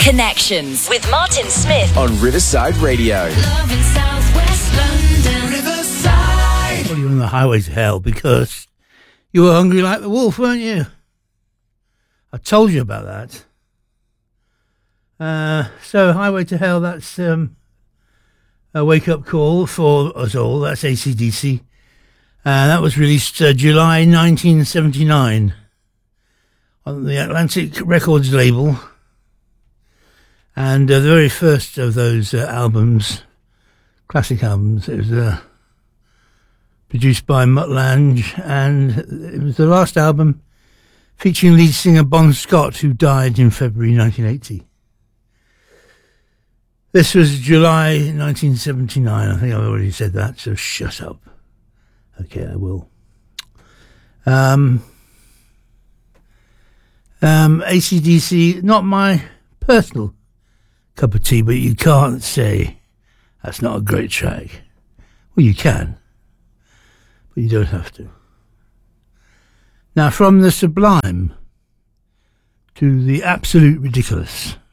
Connections with Martin Smith on Riverside Radio. Love in South West London. Riverside. Well, you're on the highway to hell because you were hungry like the wolf, weren't you? I told you about that. So Highway to Hell, that's a wake-up call for us all. That's AC/DC. That was released July 1979 on the Atlantic Records label. And the very first of those albums, classic albums, it was produced by Mutt Lange, and it was the last album featuring lead singer Bon Scott, who died in February 1980. This was July 1979. I think I've already said that, so shut up. Okay, I will. AC/DC, not my personal cup of tea, but you can't say that's not a great track. Well, you can, but you don't have to. Now, from the sublime to the absolute ridiculous,